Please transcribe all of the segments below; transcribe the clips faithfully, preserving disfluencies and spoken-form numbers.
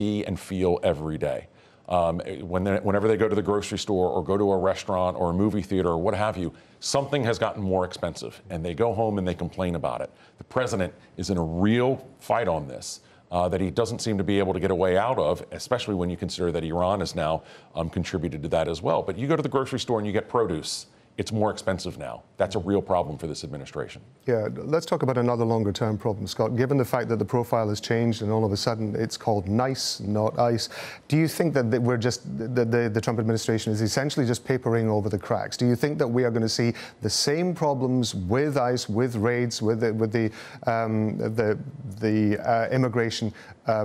see and feel every day. Um, when whenever they go to the grocery store or go to a restaurant or a movie theater or what have you, something has gotten more expensive, and they go home and they complain about it. The president is in a real fight on this uh, that he doesn't seem to be able to get a way out of, especially when you consider that Iran has now um, contributed to that as well. But you go to the grocery store and you get produce. It's more expensive now. That's a real problem for this administration. Yeah, let's talk about another longer-term problem, Scott. Given the fact that the profile has changed and all of a sudden it's called NICE, not ICE, do you think that we're just, the, the, the Trump administration is essentially just papering over the cracks? Do you think that we are going to see the same problems with ICE, with raids, with the, with the, um, the, the uh, immigration uh,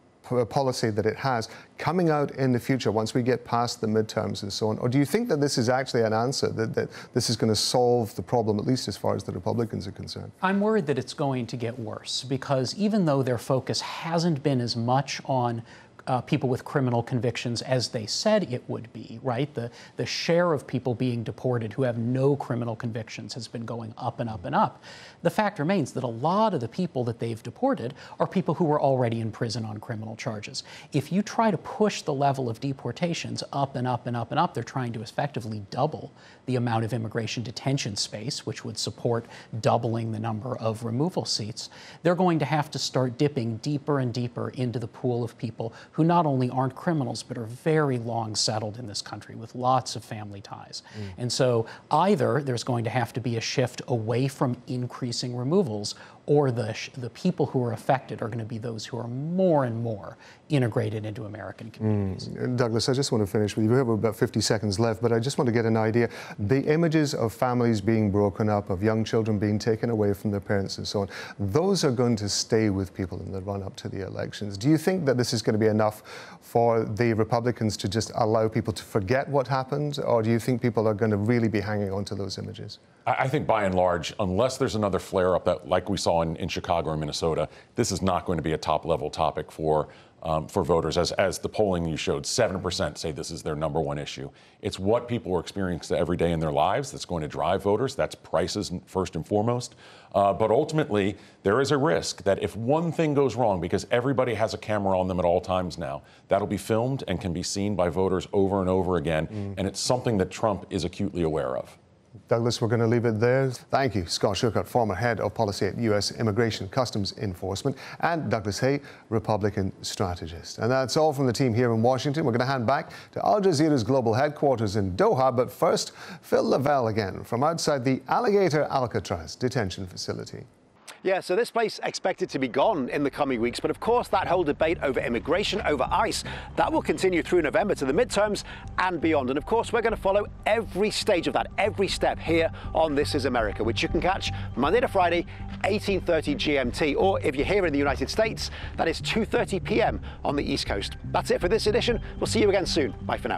policy that it has coming out in the future once we get past the midterms and so on? Or do you think that this is actually an answer, that, that this is going to solve the problem, at least as far as the Republicans are concerned? I'm worried that it's going to get worse, because even though their focus hasn't been as much on Uh, people with criminal convictions as they said it would be, right? The, the share of people being deported who have no criminal convictions has been going up and up and up. The fact remains that a lot of the people that they've deported are people who were already in prison on criminal charges. If you try to push the level of deportations up and up and up and up, they're trying to effectively double the amount of immigration detention space, which would support doubling the number of removal seats. They're going to have to start dipping deeper and deeper into the pool of people who not only aren't criminals, but are very long settled in this country with lots of family ties. Mm. And so either there's going to have to be a shift away from increasing removals, or the, sh the people who are affected are going to be those who are more and more integrated into American communities. Mm. Douglas, I just want to finish with you. We have about fifty seconds left, but I just want to get an idea. The images of families being broken up, of young children being taken away from their parents and so on, those are going to stay with people in the run-up to the elections. Do you think that this is going to be enough for the Republicans to just allow people to forget what happened, or do you think people are going to really be hanging on to those images? I think by and large, unless there's another flare-up that, like we saw in, in Chicago or Minnesota, this is not going to be a top-level topic for um, for voters. As, as the polling you showed, seven percent say this is their number one issue. It's what people are experiencing every day in their lives that's going to drive voters. That's prices first and foremost. Uh, but ultimately, there is a risk that if one thing goes wrong, because everybody has a camera on them at all times now, that'll be filmed and can be seen by voters over and over again. Mm. And it's something that Trump is acutely aware of. Douglas, we're going to leave it there. Thank you, Scott Shurkart, former head of policy at U S Immigration Customs Enforcement, and Douglas Hay, Republican strategist. And that's all from the team here in Washington. We're going to hand back to Al Jazeera's global headquarters in Doha. But first, Phil Lavelle again from outside the Alligator Alcatraz detention facility. Yeah, so this place expected to be gone in the coming weeks, but of course that whole debate over immigration, over ICE, that will continue through November to the midterms and beyond. And of course we're going to follow every stage of that, every step here on This Is America, which you can catch Monday to Friday, eighteen thirty G M T, or if you're here in the United States, that is two thirty p m on the East Coast. That's it for this edition. We'll see you again soon. Bye for now.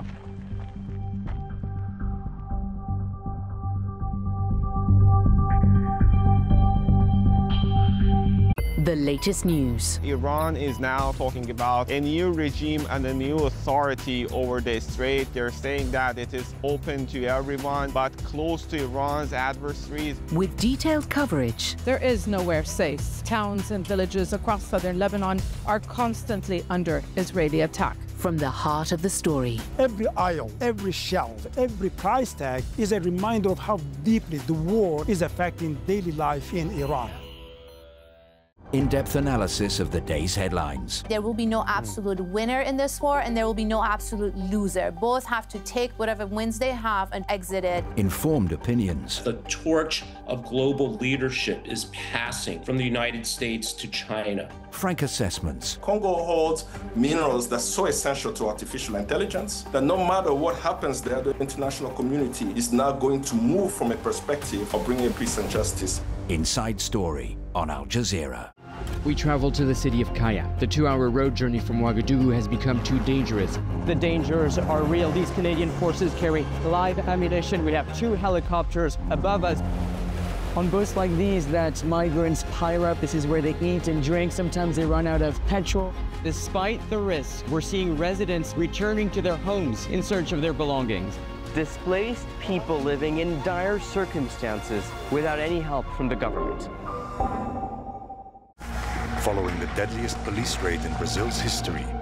The latest news. Iran is now talking about a new regime and a new authority over the strait. They're saying that it is open to everyone, but closed to Iran's adversaries. With detailed coverage. There is nowhere safe. Towns and villages across southern Lebanon are constantly under Israeli attack. From the heart of the story. Every aisle, every shelf, every price tag is a reminder of how deeply the war is affecting daily life in Iran. In-depth analysis of the day's headlines. There will be no absolute winner in this war, and there will be no absolute loser. Both have to take whatever wins they have and exit it. Informed opinions. The torch of global leadership is passing from the United States to China. Frank assessments. Congo holds minerals that's so essential to artificial intelligence that no matter what happens there, the international community is now going to move from a perspective of bringing peace and justice. Inside Story on Al Jazeera. We travel to the city of Kaya. The two-hour road journey from Ouagadougou has become too dangerous. The dangers are real. These Canadian forces carry live ammunition. We have two helicopters above us. On boats like these that migrants pile up, this is where they eat and drink. Sometimes they run out of petrol. Despite the risks, we're seeing residents returning to their homes in search of their belongings. Displaced people living in dire circumstances without any help from the government. Following the deadliest police raid in Brazil's history,